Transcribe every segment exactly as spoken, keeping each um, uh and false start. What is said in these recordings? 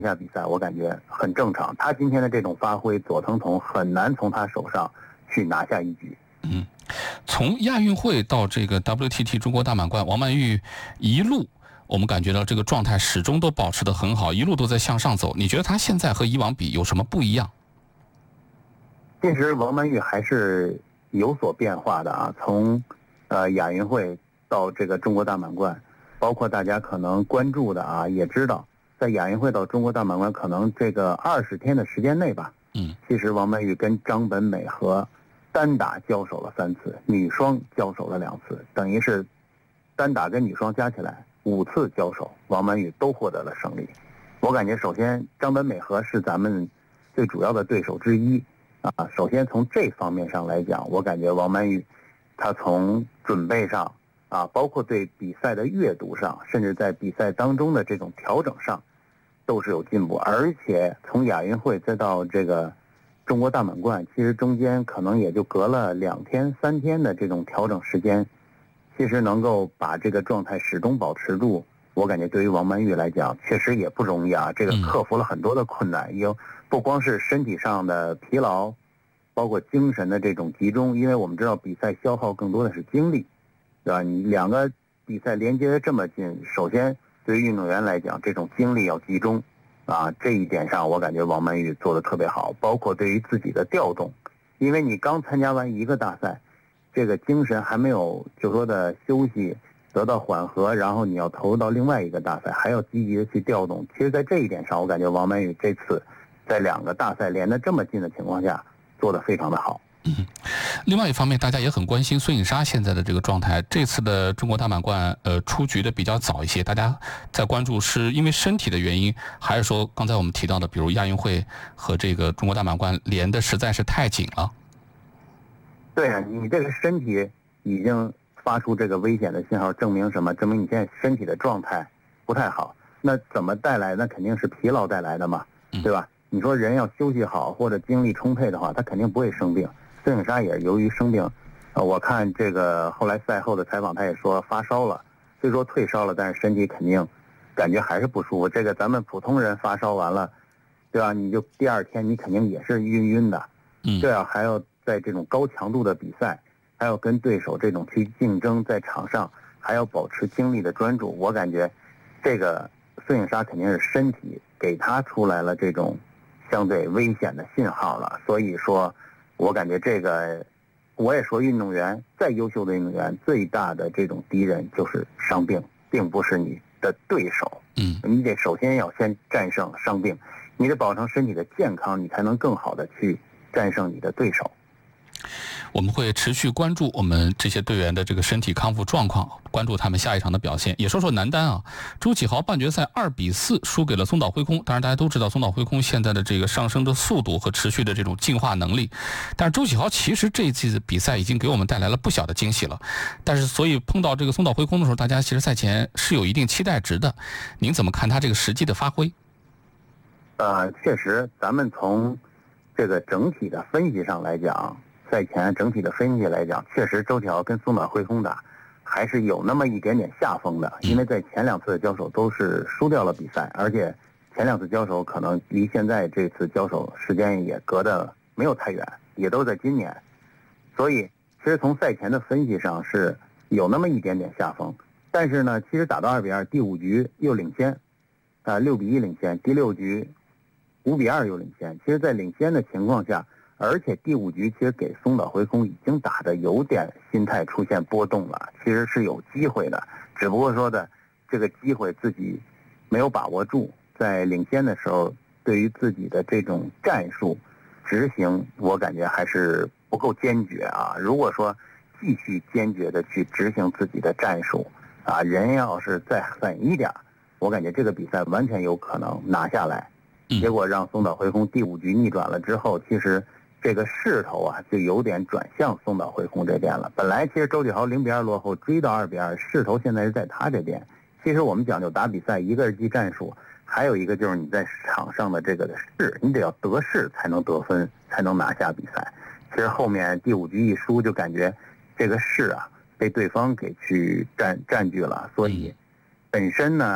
下比赛，我感觉很正常。他今天的这种发挥，佐藤瞳很难从他手上去拿下一局。 嗯，从亚运会到这个 W T T 中国大满贯，王曼玉一路我们感觉到这个状态始终都保持得很好，一路都在向上走。你觉得他现在和以往比有什么不一样？ 其实王曼玉还是有所变化的啊，从呃亚运会到这个中国大满贯，包括大家可能关注的啊，也知道在亚运会到中国大满贯可能这个二十天的时间内吧， 嗯， 其实王曼玉跟张本美和单打交手了三次，女双交手了两次，等于是单打跟女双加起来五次交手，王曼玉都获得了胜利。我感觉首先张本美和是咱们最主要的对手之一啊。首先从这方面上来讲，我感觉王曼玉她从准备上啊，包括对比赛的阅读上，甚至在比赛当中的这种调整上都是有进步。而且从亚运会再到这个中国大满贯，其实中间可能也就隔了两天三天的这种调整时间，其实能够把这个状态始终保持住，我感觉对于王曼玉来讲确实也不容易啊。这个克服了很多的困难，有不光是身体上的疲劳，包括精神的这种集中，因为我们知道比赛消耗更多的是精力，对吧？你两个比赛连接的这么近，首先对于运动员来讲，这种精力要集中啊，这一点上我感觉王曼玉做得特别好，包括对于自己的调动，因为你刚参加完一个大赛，这个精神还没有就说的休息得到缓和，然后你要投入到另外一个大赛，还要积极的去调动。其实在这一点上，我感觉王曼玉这次在两个大赛连得这么近的情况下做得非常的好。 嗯，另外一方面，大家也很关心孙颖莎现在的这个状态。这次的中国大满贯，呃，出局的比较早一些，大家在关注是因为身体的原因，还是说刚才我们提到的，比如亚运会和这个中国大满贯连的实在是太紧了？ 对啊，你这个身体已经发出这个危险的信号，证明什么？证明你现在身体的状态不太好。那怎么带来？那肯定是疲劳带来的嘛，对吧？你说人要休息好或者精力充沛的话，他肯定不会生病。孙颖莎也是由于生病，呃，我看这个后来赛后的采访，他也说发烧了，虽说退烧了，但是身体肯定感觉还是不舒服。这个咱们普通人发烧完了，对吧？你就第二天你肯定也是晕晕的， 嗯， 这样还要在这种高强度的比赛，还要跟对手这种去竞争，在场上还要保持精力的专注。我感觉这个孙颖莎肯定是身体给他出来了这种相对危险的信号了，所以说我感觉这个，我也说运动员再优秀的运动员最大的这种敌人就是伤病，并不是你的对手。 嗯， 你得首先要先战胜伤病，你得保证身体的健康，你才能更好的去战胜你的对手。 我们会持续关注我们这些队员的这个身体康复状况，关注他们下一场的表现。也说说男单啊，周启豪半决赛二比四输给了松岛辉空。当然，大家都知道松岛辉空现在的这个上升的速度和持续的这种进化能力，但是周启豪其实这一次比赛已经给我们带来了不小的惊喜了。但是，所以碰到这个松岛辉空的时候，大家其实赛前是有一定期待值的。您怎么看他这个实际的发挥？ 呃，确实，咱们从这个整体的分析上来讲，赛前整体的分析来讲，确实周启豪跟松岛辉空打还是有那么一点点下风的，因为在前两次的交手都是输掉了比赛，而且前两次交手可能离现在这次交手时间也隔得没有太远，也都在今年，所以其实从赛前的分析上是有那么一点点下风，但是呢，其实打到二比二，第五局又领先，啊六比一领先，第六局五比二又领先。其实，在领先的情况下，而且第五局其实给松岛辉空已经打得有点心态出现波动了，其实是有机会的，只不过说的这个机会自己没有把握住，在领先的时候，对于自己的这种战术执行，我感觉还是不够坚决啊。如果说继续坚决的去执行自己的战术啊，人要是再狠一点，我感觉这个比赛完全有可能拿下来。结果让松岛辉空第五局逆转了之后，其实这个势头啊就有点转向松岛辉空这边了。本来其实周启豪零比二落后，追到二比二，势头现在是在他这边。其实我们讲究打比赛，一个是记战术，还有一个就是你在场上的这个的势，你得要得势才能得分，才能拿下比赛。其实后面第五局一输，就感觉这个势啊被对方给去占占据了，所以本身呢，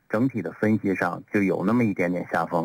整体的分析上就有那么一点点下风。